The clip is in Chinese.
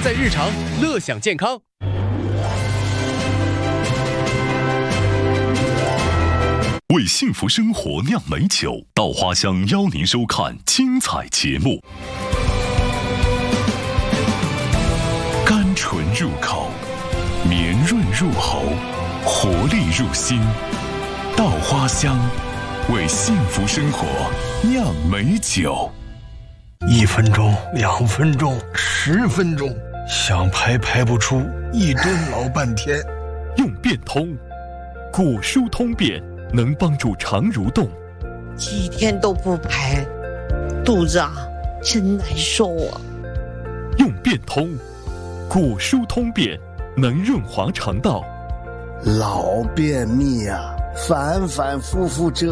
在日常，乐享健康。 为幸福生活酿美酒，稻花香邀您收看精彩节目。甘醇入口，绵润入喉，活力入心。稻花香，为幸福生活酿美酒。 1分钟、2分钟、10分钟，想排不出，一顿老半天。 用变通，果蔬通便，能帮助肠蠕动。 几天都不排，肚子真难受啊。 用变通，果蔬通便，能润滑肠道。 老便秘啊，反复折